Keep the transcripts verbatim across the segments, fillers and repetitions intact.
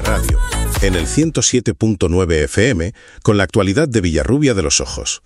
Radio, en el ciento siete punto nueve F M, con la actualidad de Villarrubia de los Ojos.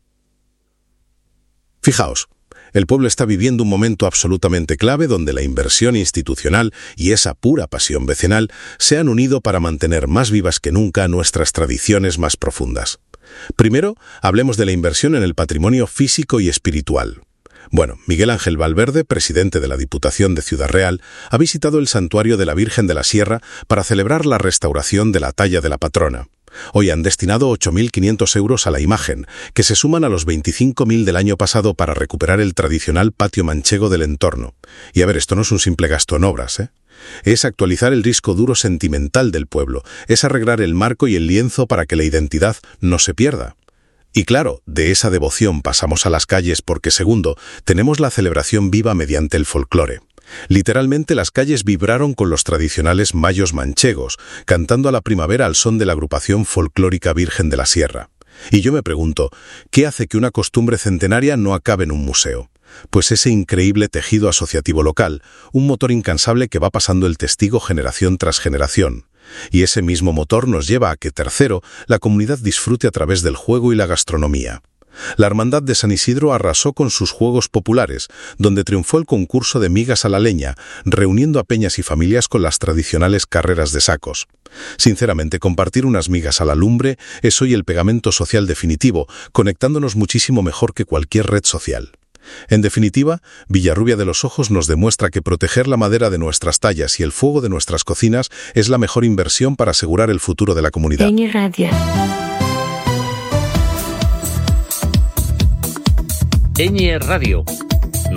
Fijaos, el pueblo está viviendo un momento absolutamente clave donde la inversión institucional y esa pura pasión vecinal se han unido para mantener más vivas que nunca nuestras tradiciones más profundas. Primero, hablemos de la inversión en el patrimonio físico y espiritual. Bueno, Miguel Ángel Valverde, presidente de la Diputación de Ciudad Real, ha visitado el santuario de la Virgen de la Sierra para celebrar la restauración de la talla de la patrona. Hoy han destinado ocho mil quinientos euros a la imagen, que se suman a los veinticinco mil del año pasado para recuperar el tradicional patio manchego del entorno. Y a ver, esto no es un simple gasto en obras, ¿eh? Es actualizar el disco duro sentimental del pueblo, es arreglar el marco y el lienzo para que la identidad no se pierda. Y claro, de esa devoción pasamos a las calles porque, segundo, tenemos la celebración viva mediante el folclore. Literalmente las calles vibraron con los tradicionales mayos manchegos, cantando a la primavera al son de la agrupación folclórica Virgen de la Sierra. Y yo me pregunto, ¿qué hace que una costumbre centenaria no acabe en un museo? Pues ese increíble tejido asociativo local, un motor incansable que va pasando el testigo generación tras generación. Y ese mismo motor nos lleva a que, tercero, la comunidad disfrute a través del juego y la gastronomía. La Hermandad de San Isidro arrasó con sus juegos populares, donde triunfó el concurso de migas a la leña, reuniendo a peñas y familias con las tradicionales carreras de sacos. Sinceramente, compartir unas migas a la lumbre es hoy el pegamento social definitivo, conectándonos muchísimo mejor que cualquier red social. En definitiva, Villarrubia de los Ojos nos demuestra que proteger la madera de nuestras tallas y el fuego de nuestras cocinas es la mejor inversión para asegurar el futuro de la comunidad. Ñ Radio. Ñ Radio.